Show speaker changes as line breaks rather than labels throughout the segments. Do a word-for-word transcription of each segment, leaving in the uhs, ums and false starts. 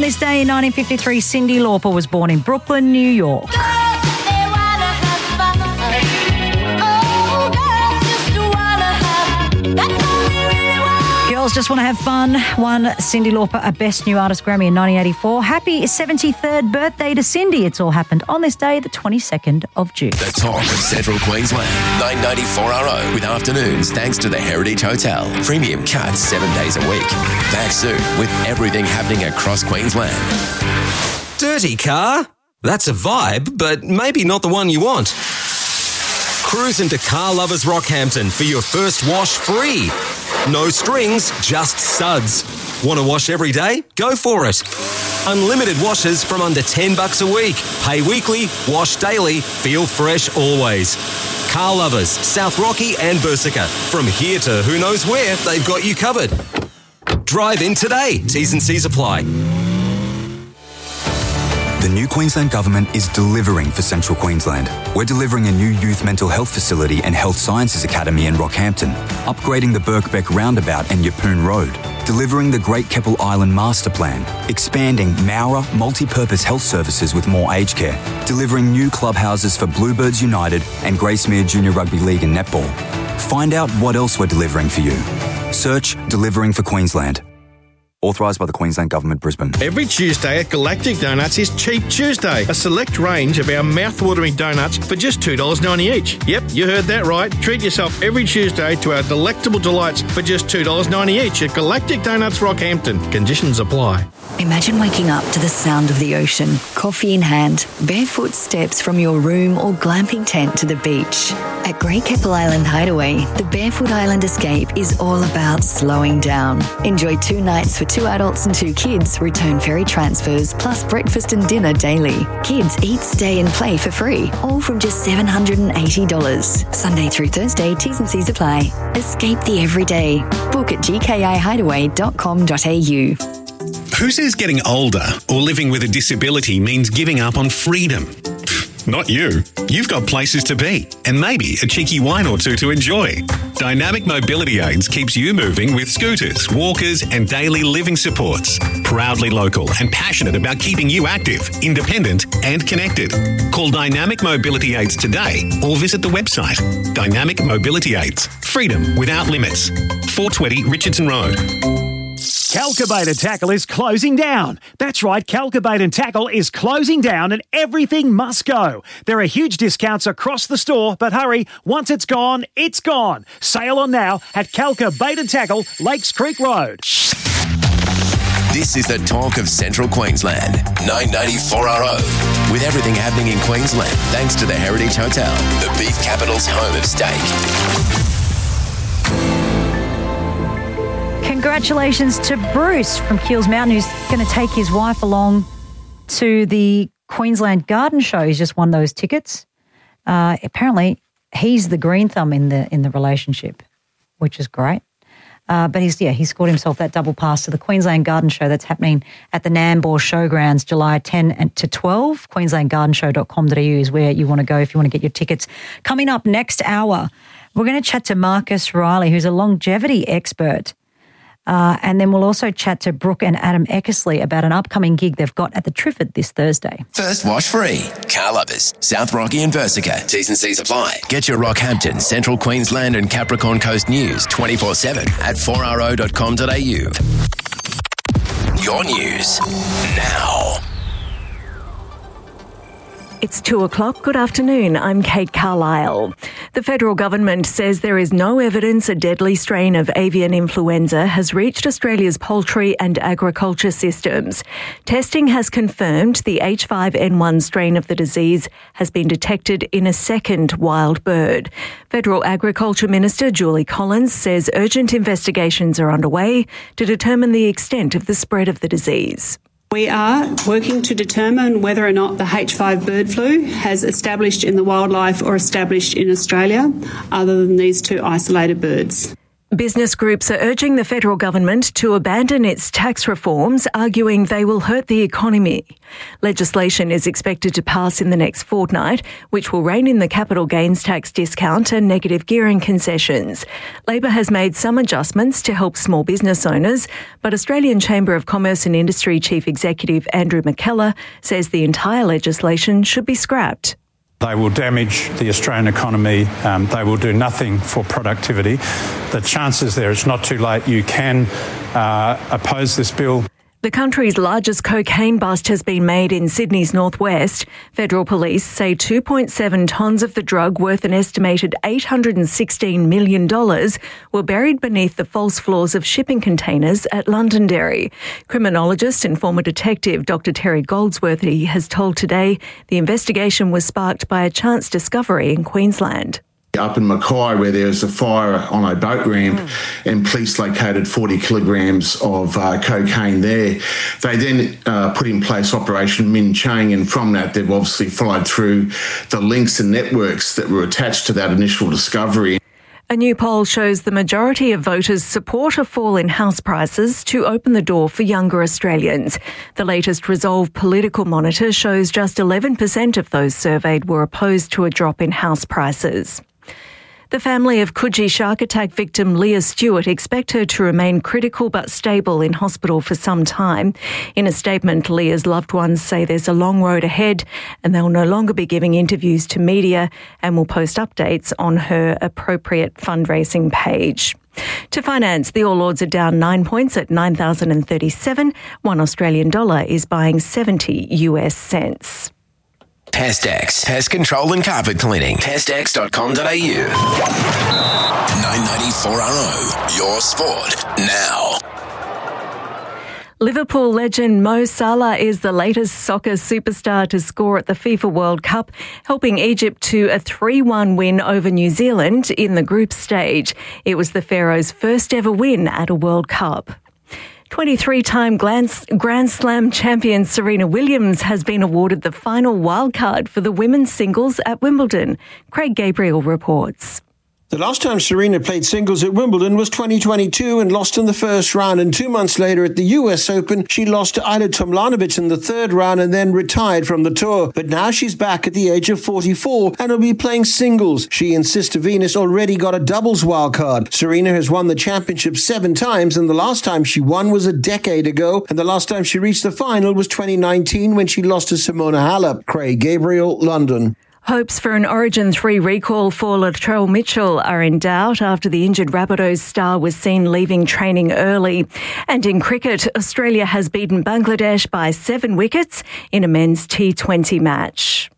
this day in nineteen fifty-three, Cyndi Lauper was born in Brooklyn, New York. Girls Just Want to Have Fun won Cyndi Lauper a Best New Artist Grammy in nineteen eighty-four. Happy seventy-third birthday to Cyndi. It's all happened on this day, the twenty-second of June.
The talk of Central Queensland, nine ninety-four R O with afternoons thanks to the Heritage Hotel. Premium cuts seven days a week. Back soon with everything happening across Queensland.
Dirty car? That's a vibe, but maybe not the one you want. Cruise into Car Lovers Rockhampton for your first wash free. No strings, just suds. Want to wash every day? Go for it. Unlimited washes from under ten bucks a week. Pay weekly, wash daily, feel fresh always. Car Lovers, South Rocky and Bursica. From here to who knows where, they've got you covered. Drive in today. T's and C's apply.
The new Queensland Government is delivering for Central Queensland. We're delivering a new youth mental health facility and health sciences academy in Rockhampton, upgrading the Birkbeck Roundabout and Yeppoon Road, delivering the Great Keppel Island Master Plan, expanding Mowra multi-purpose health services with more aged care, delivering new clubhouses for Bluebirds United and Gracemere Junior Rugby League and Netball. Find out what else we're delivering for you. Search Delivering for Queensland. Authorised by the Queensland Government, Brisbane.
Every Tuesday at Galactic Donuts is Cheap Tuesday. A select range of our mouth-watering donuts for just two dollars ninety each. Yep, you heard that right. Treat yourself every Tuesday to our delectable delights for just two dollars ninety each at Galactic Donuts Rockhampton. Conditions apply.
Imagine waking up to the sound of the ocean, coffee in hand, barefoot steps from your room or glamping tent to the beach. At Great Keppel Island Hideaway, the Barefoot Island Escape is all about slowing down. Enjoy two nights for two adults and two kids, return ferry transfers, plus breakfast and dinner daily. Kids eat, stay and play for free, all from just seven hundred eighty dollars. Sunday through Thursday, T's and C's apply. Escape the everyday. Book at g k i hideaway dot com dot a u.
Who says getting older or living with a disability means giving up on freedom? Not you. You've got places to be and maybe a cheeky wine or two to enjoy. Dynamic Mobility Aids keeps you moving with scooters, walkers and daily living supports. Proudly local and passionate about keeping you active, independent and connected. Call Dynamic Mobility Aids today or visit the website. Dynamic Mobility Aids. Freedom without limits. four twenty Richardson Road.
Calcabait and Tackle is closing down. That's right, Calcabait and Tackle is closing down and everything must go. There are huge discounts across the store, but hurry, once it's gone, it's gone. Sale on now at Calcabait and Tackle, Lakes Creek Road.
This is the talk of Central Queensland, nine ninety-four R O. With everything happening in Queensland, thanks to the Heritage Hotel, the beef capital's home of steak.
Congratulations to Bruce from Keels Mountain, who's going to take his wife along to the Queensland Garden Show. He's just won those tickets. Uh, apparently, he's the green thumb in the in the relationship, which is great. Uh, but he's yeah, he scored himself that double pass to the Queensland Garden Show that's happening at the Nambour Showgrounds, July tenth to twelve. queensland garden show dot com dot a u is where you want to go if you want to get your tickets. Coming up next hour, we're going to chat to Marcus Riley, who's a longevity expert. Uh, and then we'll also chat to Brooke and Adam Eckersley about an upcoming gig they've got at the Triffid this Thursday.
First wash free. Car Lovers, South Rocky and Versica. T's and C's apply. Get your Rockhampton, Central Queensland and Capricorn Coast news twenty-four seven at four r o dot com dot a u. Your news now.
It's two o'clock. Good afternoon. I'm Kate Carlisle. The federal government says there is no evidence a deadly strain of avian influenza has reached Australia's poultry and agriculture systems. Testing has confirmed the H five N one strain of the disease has been detected in a second wild bird. Federal Agriculture Minister Julie Collins says urgent investigations are underway to determine the extent of the spread of the disease.
We are working to determine whether or not the H five bird flu has established in the wildlife or established in Australia, other than these two isolated birds.
Business groups are urging the federal government to abandon its tax reforms, arguing they will hurt the economy. Legislation is expected to pass in the next fortnight, which will rein in the capital gains tax discount and negative gearing concessions. Labor has made some adjustments to help small business owners, but Australian Chamber of Commerce and Industry Chief Executive Andrew McKellar says the entire legislation should be scrapped.
They will damage the Australian economy. Um, they will do nothing for productivity. The chances there, it's not too late. You can uh, oppose this bill.
The country's largest cocaine bust has been made in Sydney's northwest. Federal police say two point seven tonnes of the drug worth an estimated eight hundred sixteen million dollars were buried beneath the false floors of shipping containers at Londonderry. Criminologist and former detective Doctor Terry Goldsworthy has told Today the investigation was sparked by a chance discovery in Queensland.
Up in Mackay, where there was a fire on a boat ramp mm. and police located forty kilograms of uh, cocaine there. They then uh, put in place Operation Min Chaing, and from that they've obviously followed through the links and networks that were attached to that initial discovery.
A new poll shows the majority of voters support a fall in house prices to open the door for younger Australians. The latest Resolve Political Monitor shows just eleven percent of those surveyed were opposed to a drop in house prices. The family of Coogee shark attack victim Leah Stewart expect her to remain critical but stable in hospital for some time. In a statement, Leah's loved ones say there's a long road ahead and they'll no longer be giving interviews to media and will post updates on her appropriate fundraising page. To finance, the All Ords are down nine points at nine thousand thirty-seven. One Australian dollar is buying seventy US cents.
Pestex, pest control and carpet cleaning. pestex dot com dot a u. nine ninety-four R O, your sport now.
Liverpool legend Mo Salah is the latest soccer superstar to score at the FIFA World Cup, helping Egypt to a three one win over New Zealand in the group stage. It was the Pharaohs' first ever win at a World Cup. twenty-three-time Grand Slam champion Serena Williams has been awarded the final wildcard for the women's singles at Wimbledon. Craig Gabriel reports.
The last time Serena played singles at Wimbledon was twenty twenty-two and lost in the first round, and two months later at the U S Open, she lost to Ajla Tomljanovic in the third round and then retired from the tour. But now she's back at the age of forty-four and will be playing singles. She and Sister Venus already got a doubles wildcard. Serena has won the championship seven times, and the last time she won was a decade ago, and the last time she reached the final was twenty nineteen when she lost to Simona Halep. Craig Gabriel, London.
Hopes for an Origin three recall for Latrell Mitchell are in doubt after the injured Rabbitohs star was seen leaving training early. And in cricket, Australia has beaten Bangladesh by seven wickets in a men's T twenty match.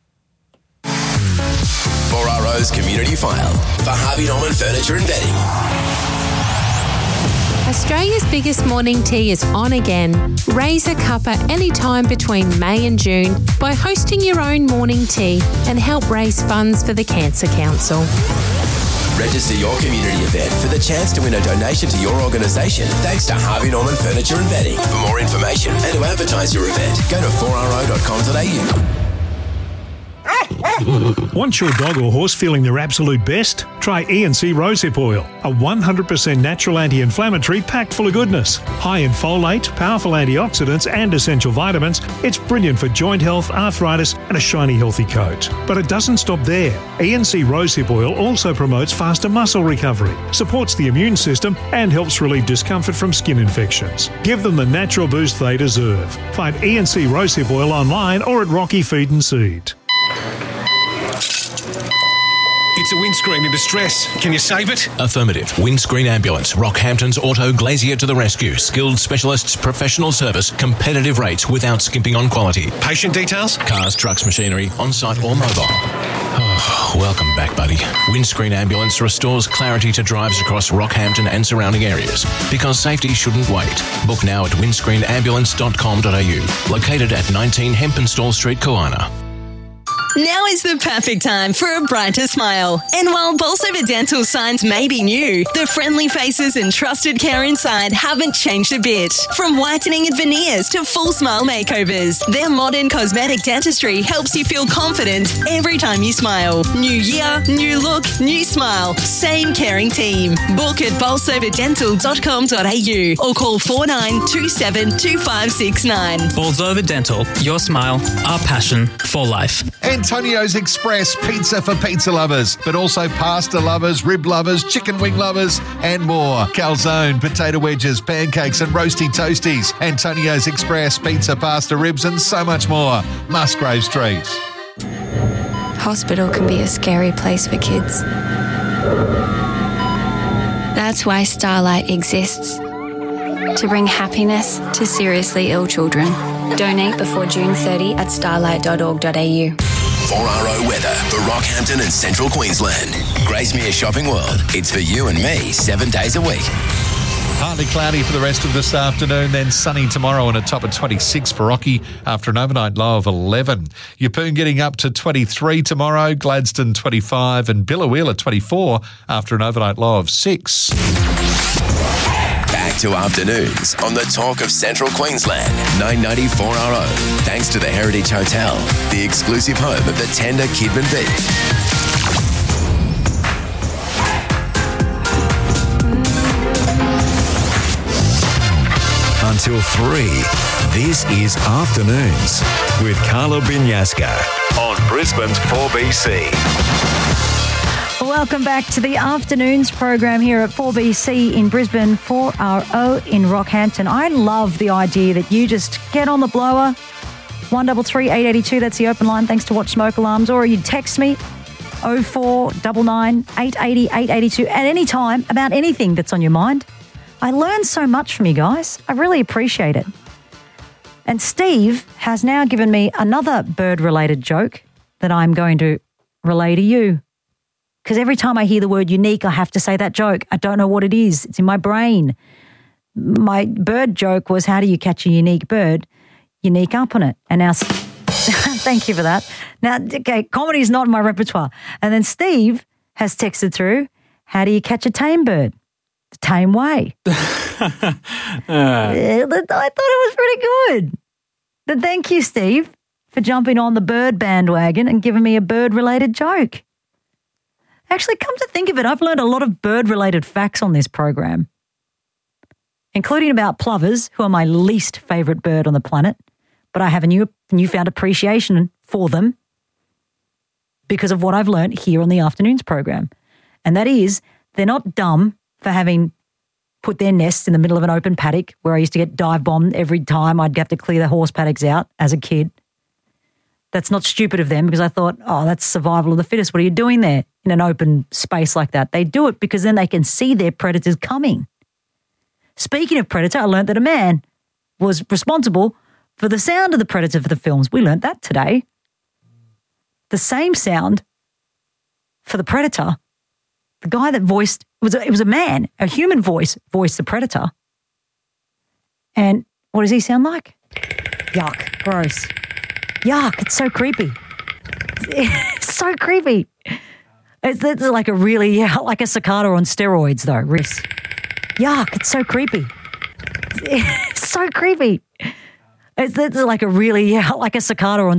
four R O's Community File for Harvey Norman Furniture and Bedding.
Australia's biggest morning tea is on again. Raise a cuppa anytime between May and June by hosting your own morning tea and help raise funds for the Cancer Council.
Register your community event for the chance to win a donation to your organisation thanks to Harvey Norman Furniture and Bedding. For more information and to advertise your event, go to four r o dot com dot a u.
Want your dog or horse feeling their absolute best? Try E and C Rosehip Oil, a one hundred percent natural anti-inflammatory packed full of goodness. High in folate, powerful antioxidants and essential vitamins, it's brilliant for joint health, arthritis and a shiny healthy coat. But it doesn't stop there. E and C Rosehip Oil also promotes faster muscle recovery, supports the immune system and helps relieve discomfort from skin infections. Give them the natural boost they deserve. Find E and C Rosehip Oil online or at Rocky Feed and Seed.
It's a windscreen in distress. Can you save it?
Affirmative. Windscreen Ambulance. Rockhampton's Auto Glazier to the rescue. Skilled specialists, professional service, competitive rates without skimping on quality.
Patient details?
Cars, trucks, machinery, on-site or mobile. Oh, welcome back, buddy. Windscreen Ambulance restores clarity to drives across Rockhampton and surrounding areas. Because safety shouldn't wait. Book now at windscreen ambulance dot com dot a u. Located at nineteen Hempenstall Street, Koana.
Now is the perfect time for a brighter smile. And while Bolsover Dental signs may be new, the friendly faces and trusted care inside haven't changed a bit. From whitening and veneers to full smile makeovers, their modern cosmetic dentistry helps you feel confident every time you smile. New year, new look, new smile. Same caring team. Book at bolsover dental dot com dot a u or call four nine two seven two five six nine.
Bolsover Dental. Your smile, our passion for life.
Antonio's Express pizza for pizza lovers, but also pasta lovers, rib lovers, chicken wing lovers, and more. Calzone, potato wedges, pancakes, and roasty toasties. Antonio's Express pizza, pasta, ribs, and so much more. Musgrave Street.
Hospital can be a scary place for kids. That's why Starlight exists. To bring happiness to seriously ill children. Donate before June thirtieth at starlight dot org dot a u.
four R O weather for Rockhampton and Central Queensland. Gracemere Shopping World. It's for you and me seven days a week.
Partly cloudy for the rest of this afternoon, then sunny tomorrow and a top of twenty-six for Rocky after an overnight low of eleven. Yeppoon getting up to twenty-three tomorrow, Gladstone twenty-five and Billawheeler twenty-four after an overnight low of six.
Back to afternoons on the Talk of Central Queensland, nine ninety four R O. Thanks to the Heritage Hotel, the exclusive home of the tender Kidman beef.
Until three, this is Afternoons with Carla Binyaska on Brisbane's four B C.
Welcome back to the Afternoons program here at four B C in Brisbane, four R O in Rockhampton. I love the idea that you just get on the blower, one three three eight eight two, that's the open line, thanks to Watch Smoke Alarms, or you text me oh four nine nine eight eight zero eight eight two at any time about anything that's on your mind. I learned so much from you guys. I really appreciate it. And Steve has now given me another bird-related joke that I'm going to relay to you. Because every time I hear the word unique, I have to say that joke. I don't know what it is. It's in my brain. My bird joke was, how do you catch a unique bird? Unique up on it. And now, thank you for that. Now, okay, comedy is not in my repertoire. And then Steve has texted through, how do you catch a tame bird? The tame way. uh. I thought it was pretty good. But thank you, Steve, for jumping on the bird bandwagon and giving me a bird-related joke. Actually, come to think of it, I've learned a lot of bird-related facts on this program, including about plovers, who are my least favourite bird on the planet, but I have a new newfound appreciation for them because of what I've learned here on the Afternoons program. And that is, they're not dumb for having put their nests in the middle of an open paddock where I used to get dive bombed every time I'd have to clear the horse paddocks out as a kid. That's not stupid of them because I thought, oh, that's survival of the fittest. What are you doing there in an open space like that? They do it because then they can see their predators coming. Speaking of predator, I learned that a man was responsible for the sound of the predator for the films. We learned that today. The same sound for the predator. The guy that voiced, it was a, it was a man, a human voice voiced the predator. And what does he sound like? Yuck, gross. Yuck, it's so creepy. It's so creepy. It's, it's like a really, yeah, like a cicada on steroids though. Risk. Yuck, it's so creepy. It's so creepy. It's, it's like a really, yeah, like a cicada on